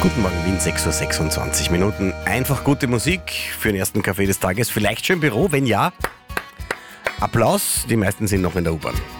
Guten Morgen Wien, 6:26 Uhr. Einfach gute Musik für den ersten Kaffee des Tages. Vielleicht schon im Büro, wenn ja, Applaus. Die meisten sind noch in der U-Bahn.